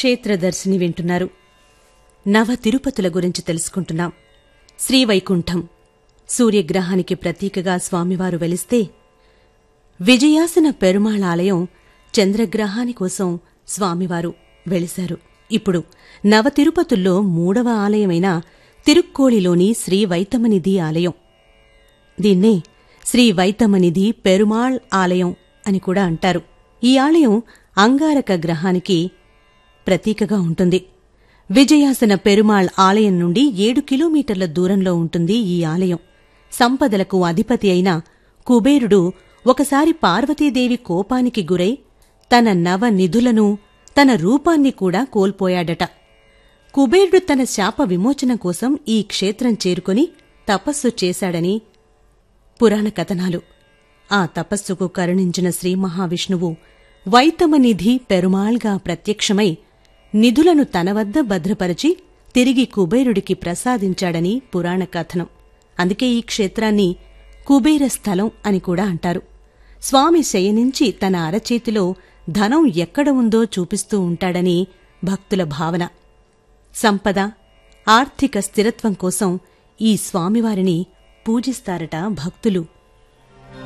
క్షేత్రదర్శిని వింటున్నారు. నవ తిరుపతుల గురించి తెలుసుకుంటున్నాం. శ్రీవైకుంఠం సూర్యగ్రహానికి ప్రతీకగా స్వామివారు వెలిస్తే, విజయాసన పెరుమాళ్ ఆలయం చంద్రగ్రహాని కోసం స్వామివారు వెలిశారు. ఇప్పుడు నవ తిరుపతుల్లో 3వ ఆలయమైన తిరుక్కోళిలోని శ్రీ వైతమనిధి ఆలయం. దీన్నే శ్రీ వైతమనిధి పెరుమాళ్ ఆలయం అని కూడా అంటారు. ఈ ఆలయం అంగారక గ్రహానికి ప్రతీకగా ఉంటుంది. విజయాసన పెరుమాళ్ ఆలయం నుండి 7 కిలోమీటర్ల దూరంలో ఉంటుంది ఈ ఆలయం. సంపదలకు అధిపతి అయిన కుబేరుడు ఒకసారి పార్వతీదేవి కోపానికి గురై తన నవ నిధులను, తన రూపాన్ని కూడా కోల్పోయాడట. కుబేరుడు తన శాప విమోచన కోసం ఈ క్షేత్రం చేరుకొని తపస్సు చేశాడని పురాణ కథనాలు. ఆ తపస్సుకు కరుణించిన శ్రీ మహావిష్ణువు వైతమనిధి పెరుమాళ్గా ప్రత్యక్షమై నిధులను తన వద్ద భద్రపరచి తిరిగి కుబేరుడికి ప్రసాదించాడని పురాణ కథనం. అందుకే ఈ క్షేత్రాన్ని కుబేర స్థలం అని కూడా అంటారు. స్వామి శయనించి తన అరచేతిలో ధనం ఎక్కడ ఉందో చూపిస్తూ ఉంటాడని భక్తుల భావన. సంపద, ఆర్థిక స్థిరత్వం కోసం ఈ స్వామివారిని పూజిస్తారట భక్తులు.